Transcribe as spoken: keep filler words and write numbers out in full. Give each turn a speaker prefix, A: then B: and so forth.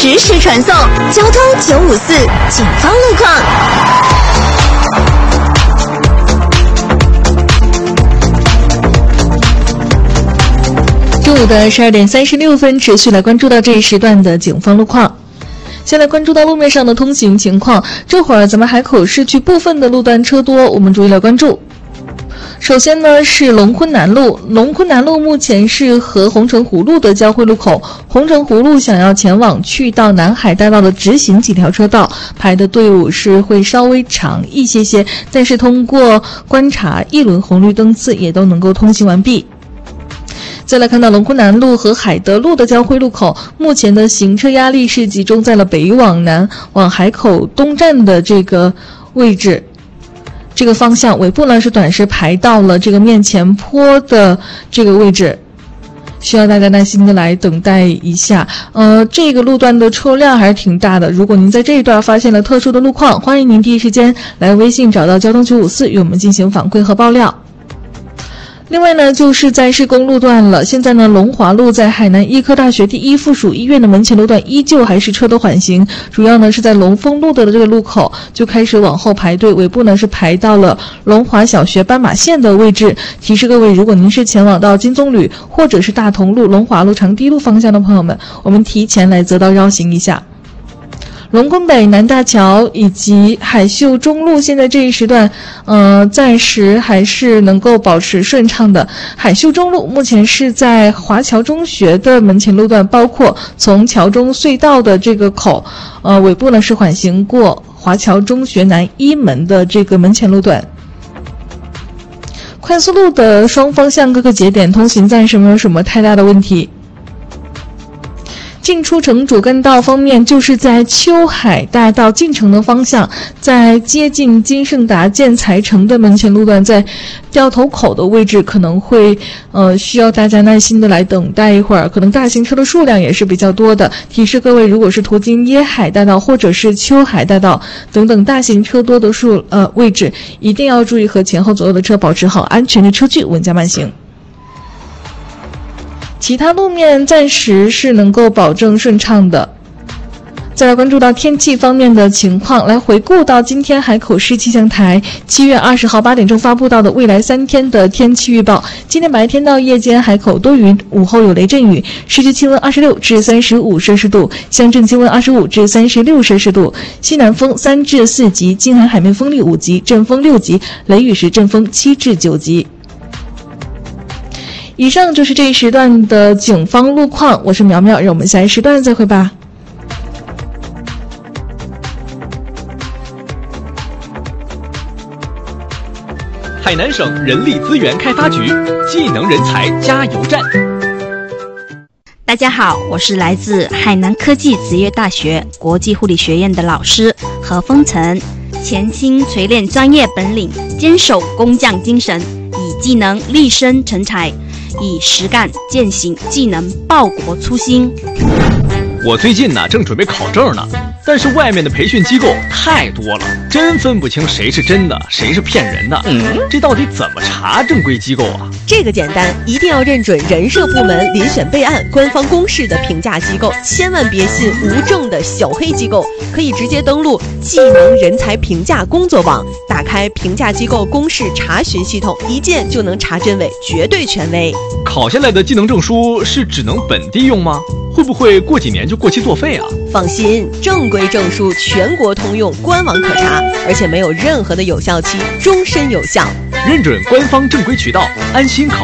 A: 实时传送交通九五四警方路况。
B: 中午的十二点三十六分，持续来关注到这一时段的警方路况。先来关注到路面上的通行情况，这会儿咱们海口市区部分的路段车多，我们逐一来关注。首先呢是龙昆南路，龙昆南路目前是和红城湖路的交汇路口，红城湖路想要前往去到南海大道的直行几条车道排的队伍是会稍微长一些些，但是通过观察一轮红绿灯次也都能够通行完毕。再来看到龙昆南路和海德路的交汇路口，目前的行车压力是集中在了北往南往海口东站的这个位置，这个方向尾部呢是短时排到了这个面前坡的这个位置，需要大家耐心的来等待一下。呃，这个路段的车辆还是挺大的，如果您在这一段发现了特殊的路况，欢迎您第一时间来微信找到交通九五四与我们进行反馈和爆料。另外呢，就是在施工路段了。现在呢，龙华路在海南医科大学第一附属医院的门前路段依旧还是车多缓行，主要呢是在龙丰路的这个路口就开始往后排队，尾部呢是排到了龙华小学斑马线的位置。提示各位，如果您是前往到金棕榈或者是大同路、龙华路、长堤路方向的朋友们，我们提前来择道绕行一下。龙昆北南大桥以及海秀中路现在这一时段呃，暂时还是能够保持顺畅的。海秀中路目前是在华侨中学的门前路段，包括从桥中隧道的这个口呃，尾部呢是缓行过华侨中学南一门的这个门前路段。快速路的双方向各个节点通行暂时没有什么太大的问题。进出城主干道方面，就是在秋海大道进城的方向，在接近金盛达建材城的门前路段，在掉头口的位置可能会呃需要大家耐心的来等待一会儿，可能大型车的数量也是比较多的。提示各位，如果是途经椰海大道或者是秋海大道等等大型车多的数呃位置，一定要注意和前后左右的车保持好安全的车距，稳驾慢行。其他路面暂时是能够保证顺畅的。再来关注到天气方面的情况，来回顾到今天海口市气象台七月二十号八点钟发布到的未来三天的天气预报。今天白天到夜间海口多云，午后有雷阵雨，市区气温二十六至三十五摄氏度，乡镇气温二十五至三十六摄氏度，西南风三至四级，京海海面风力五级，阵风六级，雷雨时阵风七至九级。以上就是这一时段的警方路况，我是苗苗，让我们下一时段再会吧。
C: 海南省人力资源开发局技能人才加油站。
D: 大家好，我是来自海南科技职业大学国际护理学院的老师何风晨，潜心锤炼专业本领，坚守工匠精神，以技能立身成才，以实干践行技能报国初心。
C: 我最近呢正准备考证呢，但是外面的培训机构太多了，真分不清谁是真的谁是骗人的。嗯，这到底怎么查正规机构啊？
E: 这个简单，一定要认准人社部门遴选备案官方公示的评价机构，千万别信无证的小黑机构。可以直接登录技能人才评价工作网，打开评价机构公示查询系统，一键就能查真伪，绝对权威。
C: 考下来的技能证书是只能本地用吗？会不会过几年就过期作废啊？
E: 放心，正规证书全国通用，官网可查，而且没有任何的有效期，终身有效。
C: 认准官方正规渠道，安心考